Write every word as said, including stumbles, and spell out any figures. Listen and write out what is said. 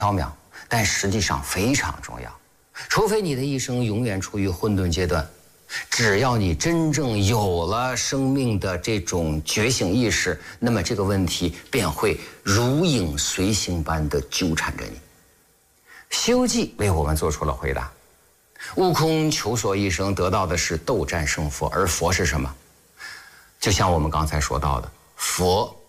缥，但实际上非常重要。除非你的一生永远处于混沌阶段，只要你真正有了生命的这种觉醒意识，那么这个问题便会如影随形般的纠缠着你。《西游记》为我们做出了回答。悟空求索一生，得到的是斗战胜佛，而佛是什么？就像我们刚才说到的，佛